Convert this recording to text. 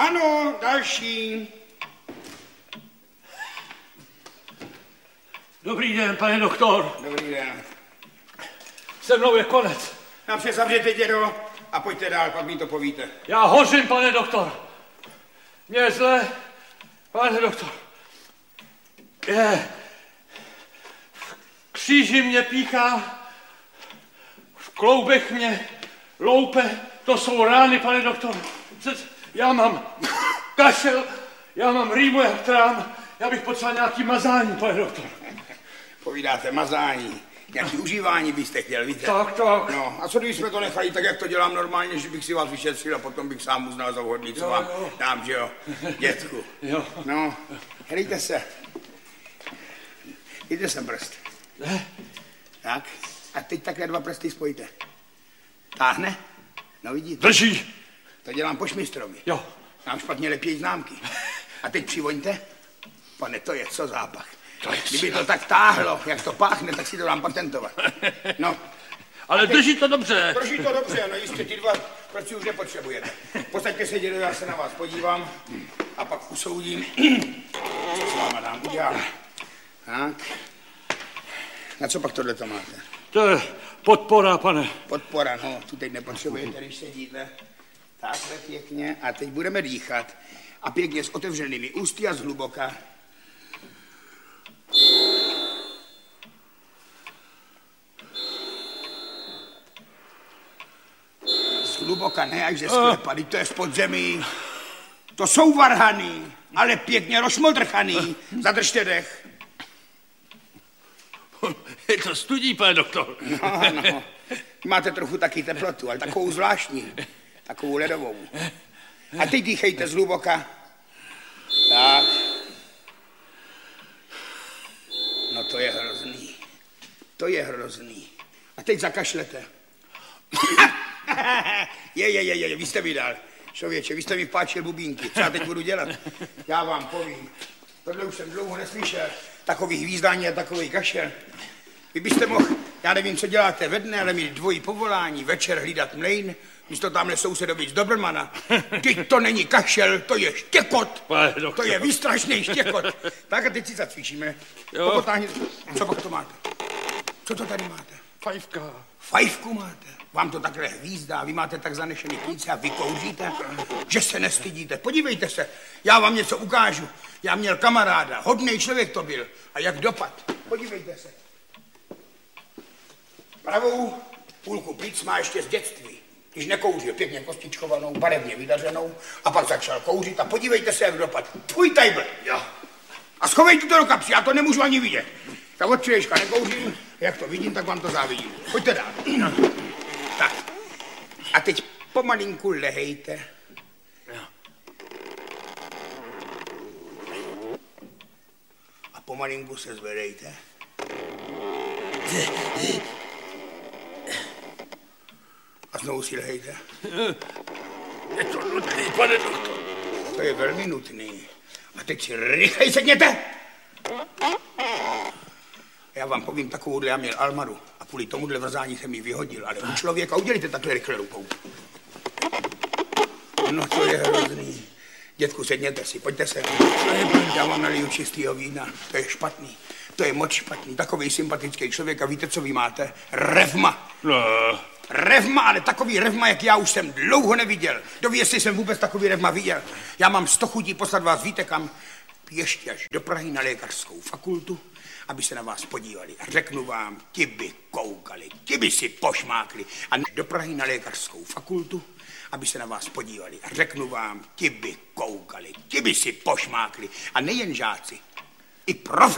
Ano, další. Dobrý den, pane doktor. Dobrý den. Se mnou je konec. Nám se zavřete, dědo, a pojďte dál, pak mi to povíte. Já hořím, pane doktor. Mně je zle, pane doktor. V kříži mě píchá, v kloubech mě loupe, to jsou rány, pane doktor. Já mám kašel, já mám rýmu jak trám, já bych potřeboval nějaký mazání, pane doktor. Povídáte mazání, nějaký užívání byste chtěl, víte? Tak. No, a co kdybychom to nechali tak, jak to dělám normálně, že bych si vás vyšetřil a potom bych sám uznal za vhodný, co vám dám, že jo, dětku. Jo. No, hlejte se. Dejte sem prst. Tak, a teď takhle 2 prsty spojte. Táhne? No vidíte. Drží. To dělám po šmistrovi. Jo. Nám špatně lepějí známky. A teď přivoňte. Pane, to je co zápach. Kdyby to tak táhlo, jak to páchne, tak si to dám patentovat. No. Ale drží to dobře. Drží to dobře, no jistě, ty 2 prsty už nepotřebujete. Posaďte se, dědo, já se na vás podívám a pak usoudím, co s váma dám udělat. Tak. Na co pak tohle to máte? To je podpora, pane. Podpora, no, tu teď nepotřebujete, když sedíte. Takhle pěkně. A teď budeme dýchat. A pěkně s otevřenými ústy a zhluboka. Zhluboka, ne až ze sklepa, to je z podzemí. To jsou varhany, ale pěkně rozmodrchaný. Zadržte dech. Je to studí, pane doktor. No. Máte trochu taky teplotu, ale takovou zvláštní. Takovou ledovou. A teď dýchejte zhluboka. Tak. No to je hrozný. To je hrozný. A teď zakašlete. Je, vy jste mi dal. Člověče, vy jste mi vpáčil bubínky. Co já teď budu dělat? Já vám povím. Tohle už jsem dlouho neslyšel. Takový hvízdání a takový kašel. Vy byste mohl, já nevím, co děláte ve dne, ale mít dvojí povolání, večer hlídat mlejn, místo tamhle sousedovi z Dobrmana. Teď to není kašel, to je štěkot. To je výstrašný štěkot. Tak a teď si zacvičíme. Popotáhněte. Co pak to máte? Co to tady máte? Fajfka. Fajfku máte? Vám to takhle hvízdá, vy máte tak zanešený plíce a vy kouříte, že se nestydíte. Podívejte se, já vám něco ukážu. Já měl kamaráda, hodnej člověk to byl. A jak dopad? Podívejte se. Pravou půlku plíc má ještě z dětství. Když nekouřil, pěkně kostičkovanou, barevně vydařenou, a pak začal kouřit a podívejte se, jak dopad. Tvůj tajbl. A schovejte to do kapsy, já to nemůžu ani vidět. Tak od včerejška nekouřím, jak to vidím, tak vám to závidím. Pojďte dál. Tak. A teď pomalinku lehejte. A pomalinku se zvedejte. A znovu si lehejte. Je to nutný, pane doktor. To je velmi nutný. A teď si rychleji sedněte. Já vám povím takovouhle, já měl Almaru a kvůli tomuhle vrzání jsem ji vyhodil, ale u člověka udělejte takhle rychle rukou. No to je hrozný. Dětku, sedněte si, pojďte se. Já vám naliju čistýho vína, to je špatný. To je moc špatný, takový sympatický člověk a víte, co vy máte? Revma. No. Revma, ale takový revma, jak já už jsem dlouho neviděl. Doví, jestli jsem vůbec takový revma viděl. Já mám 100 chutí poslat vás, víte kam? Ještě až do Prahy na lékařskou fakultu, aby se na vás podívali. A řeknu vám, ti by koukali, ti by si pošmákli. A do Prahy na lékařskou fakultu, aby se na vás podívali. A řeknu vám, ti by koukali, ti by si pošmákli. A nejen žáci, i profesoři.